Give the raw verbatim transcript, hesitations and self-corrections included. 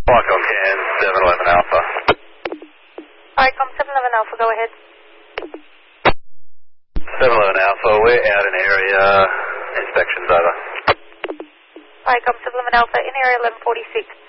Blackhawk ten, seven eleven Alpha. Alright, com seven eleven Alpha, go ahead. seven eleven Alpha, we're out in area, inspections over. Alright, com seven eleven Alpha, in area eleven forty-six.